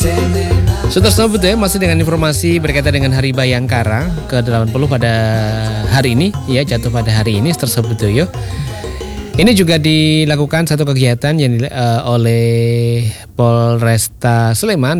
Sudah tersebut ya, masih dengan informasi berkaitan dengan Hari Bayangkara ke-80 pada hari ini, ya jatuh pada hari ini tersebut ya. Ini juga dilakukan satu kegiatan yang oleh Polresta Sleman